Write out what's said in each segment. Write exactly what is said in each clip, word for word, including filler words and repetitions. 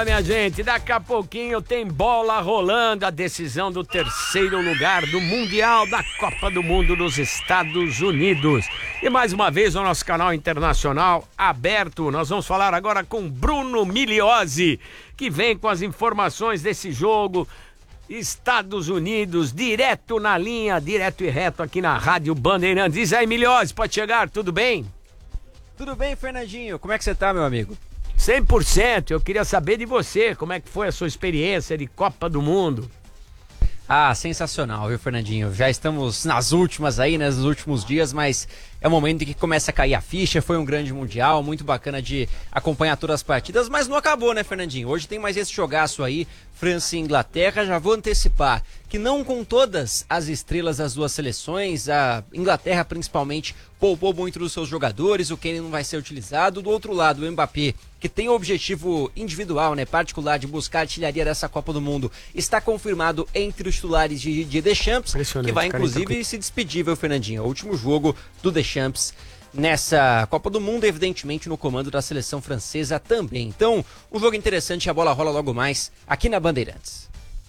Vambora, minha gente, daqui a pouquinho tem bola rolando, a decisão do terceiro lugar do Mundial da Copa do Mundo dos Estados Unidos. E mais uma vez o nosso canal internacional aberto. Nós vamos falar agora com Bruno Migliozzi, que vem com as informações desse jogo. Estados Unidos, direto na linha, direto e reto aqui na Rádio Bandeirantes. Diz aí, Migliozzi, pode chegar, tudo bem? Tudo bem, Fernandinho, como é que você tá, meu amigo? cem por cento, eu queria saber de você, como é que foi a sua experiência de Copa do Mundo? Ah, sensacional, viu, Fernandinho? Já estamos nas últimas aí, né, nos últimos dias, mas é o momento em que começa a cair a ficha. Foi um grande mundial, muito bacana de acompanhar todas as partidas, mas não acabou, né, Fernandinho? Hoje tem mais esse jogaço aí, França e Inglaterra. Já vou antecipar que não com todas as estrelas das duas seleções, a Inglaterra principalmente poupou muito dos seus jogadores, o Kane não vai ser utilizado. Do outro lado, o Mbappé, que tem o objetivo individual, né, particular, de buscar a artilharia dessa Copa do Mundo, está confirmado entre os titulares de, de Deschamps, que vai inclusive tá... se despedir, viu, Fernandinho? É o último jogo do Deschamps nessa Copa do Mundo, evidentemente no comando da seleção francesa também. Então, um jogo interessante, a bola rola logo mais aqui na Bandeirantes.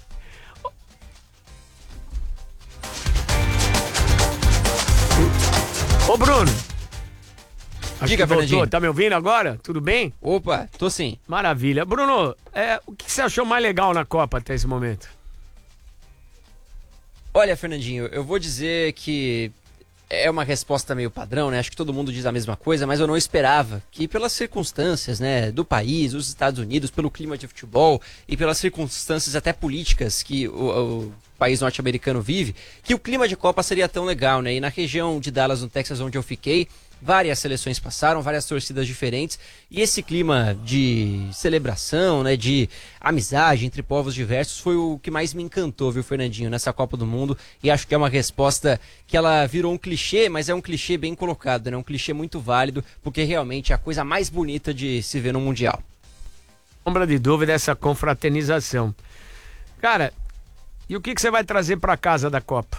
Ô Bruno, acho diga, Fernandinho. Tá me ouvindo agora? Tudo bem? Opa, tô sim. Maravilha. Bruno, é, o que você achou mais legal na Copa até esse momento? Olha, Fernandinho, eu vou dizer que é uma resposta meio padrão, né? Acho que todo mundo diz a mesma coisa, mas eu não esperava que, pelas circunstâncias, né, do país, dos Estados Unidos, pelo clima de futebol e pelas circunstâncias até políticas que o, o país norte-americano vive, que o clima de Copa seria tão legal, né? E na região de Dallas, no Texas, onde eu fiquei, várias seleções passaram, várias torcidas diferentes, e esse clima de celebração, né, de amizade entre povos diversos foi o que mais me encantou, viu, Fernandinho, nessa Copa do Mundo. E acho que é uma resposta que ela virou um clichê, mas é um clichê bem colocado, né, um clichê muito válido, porque realmente é a coisa mais bonita de se ver no Mundial. Sombra de dúvida essa confraternização. Cara, e o que, que você vai trazer para casa da Copa?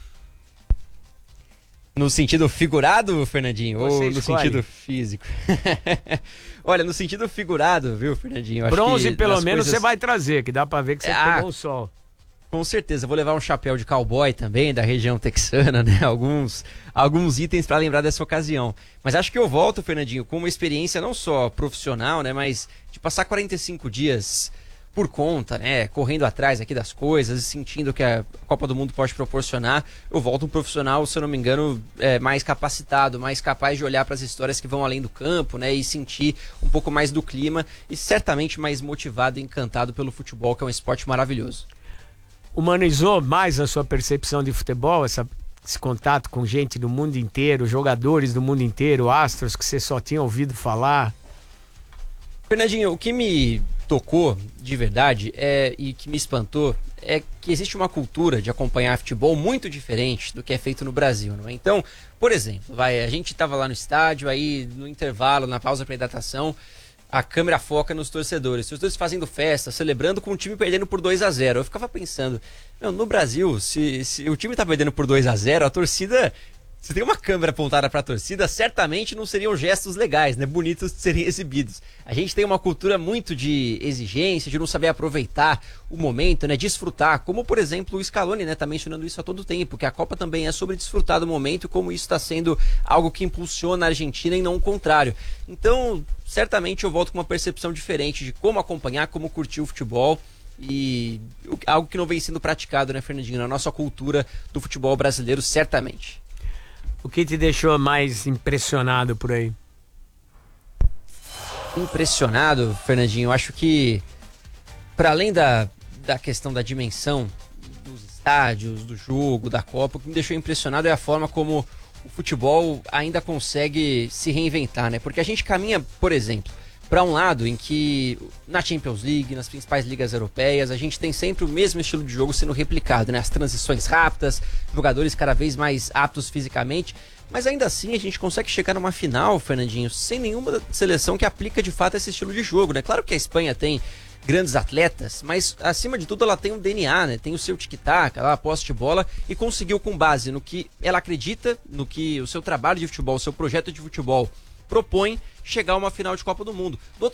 No sentido figurado, Fernandinho, Você ou no escolhe. sentido físico? Olha, no sentido figurado, viu, Fernandinho? Acho Bronze, que pelo menos, coisas... você vai trazer, que dá pra ver que você Ah, pegou o sol. Com certeza, vou levar um chapéu de cowboy também, da região texana, né? Alguns, alguns itens para lembrar dessa ocasião. Mas acho que eu volto, Fernandinho, com uma experiência não só profissional, né? Mas de passar quarenta e cinco dias por conta, né, correndo atrás aqui das coisas e sentindo que a Copa do Mundo pode proporcionar. Eu volto um profissional, se eu não me engano, é, mais capacitado, mais capaz de olhar para as histórias que vão além do campo, né, e sentir um pouco mais do clima e certamente mais motivado e encantado pelo futebol, que é um esporte maravilhoso. Humanizou mais a sua percepção de futebol, essa, esse contato com gente do mundo inteiro, jogadores do mundo inteiro, astros que você só tinha ouvido falar? Fernandinho, o que me tocou de verdade é, e que me espantou é que existe uma cultura de acompanhar futebol muito diferente do que é feito no Brasil, não é? Então, por exemplo, vai, a gente estava lá no estádio, aí no intervalo, na pausa para hidratação, a câmera foca nos torcedores, os torcedores fazendo festa, celebrando com o time perdendo por dois a zero. Eu ficava pensando, meu, no Brasil, se, se o time tá perdendo por dois a zero, a torcida... Se tem uma câmera apontada para a torcida, certamente não seriam gestos legais, né, bonitos de serem exibidos. A gente tem uma cultura muito de exigência, de não saber aproveitar o momento, né, desfrutar, como por exemplo o Scaloni, né, tá mencionando isso a todo tempo, que a Copa também é sobre desfrutar do momento, como isso está sendo algo que impulsiona a Argentina e não o contrário. Então, certamente eu volto com uma percepção diferente de como acompanhar, como curtir o futebol. E algo que não vem sendo praticado, né, Fernandinho, na nossa cultura do futebol brasileiro, certamente. O que te deixou mais impressionado por aí? Impressionado, Fernandinho, eu acho que para além da, da questão da dimensão dos estádios, do jogo, da Copa, o que me deixou impressionado é a forma como o futebol ainda consegue se reinventar, né? Porque a gente caminha, por exemplo, para um lado em que na Champions League, nas principais ligas europeias, a gente tem sempre o mesmo estilo de jogo sendo replicado, né? As transições rápidas, jogadores cada vez mais aptos fisicamente, mas ainda assim a gente consegue chegar numa final, Fernandinho, sem nenhuma seleção que aplica de fato esse estilo de jogo, né? Claro que a Espanha tem grandes atletas, mas acima de tudo ela tem um D N A, né? Tem o seu tic-tac, ela posse de bola e conseguiu, com base no que ela acredita, no que o seu trabalho de futebol, o seu projeto de futebol propõe, chegar a uma final de Copa do Mundo. Do